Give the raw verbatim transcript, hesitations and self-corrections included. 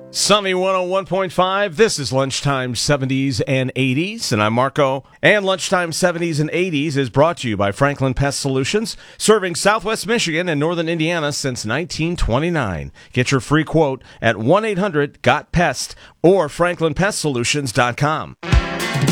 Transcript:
Sunny one oh one point five. This is Lunchtime seventies and eighties, and I'm Marco. And Lunchtime seventies and eighties is brought to you by Franklin Pest Solutions, serving Southwest Michigan and Northern Indiana since nineteen twenty-nine. Get your free quote at one eight hundred got pest or franklin pest solutions dot com.